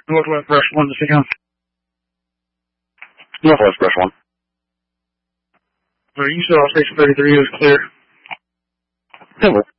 Northwest Brush 1 to sit down. Northwest Brush 1. Are you still off station 33 is clear? Silver.